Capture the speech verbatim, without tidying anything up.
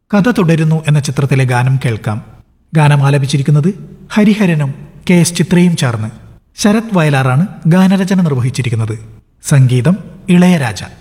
കഥ തുടരുന്നു എന്ന ചിത്രത്തിലെ ഗാനം കേൾക്കാം. ഗാനം ആലപിച്ചിരിക്കുന്നത് ഹരിഹരനും കെ എസ് ചിത്രയും ചേർന്ന്. ശരത് വയലാറാണ് ഗാനരചന നിർവഹിച്ചിരിക്കുന്നത്. സംഗീതം ഇളയരാജ.